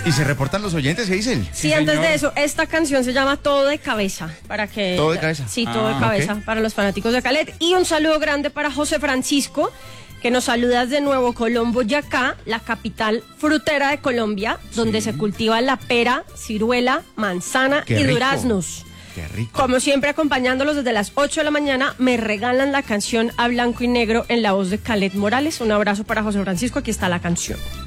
¿Y se reportan los oyentes, qué dicen? Sí, antes de eso, esta canción se llama Todo de Cabeza, para que... ¿Todo de cabeza? Sí, Todo de Cabeza, para los fanáticos de Calet. Y un saludo grande para José Francisco, que nos saluda desde Nuevo Colón, Boyacá, la capital frutera de Colombia, donde se cultiva la pera, ciruela, manzana y duraznos. Qué rico. Como siempre, acompañándolos desde las 8 de la mañana, me regalan la canción A Blanco y Negro en la voz de Calet Morales. Un abrazo para José Francisco, aquí está la canción.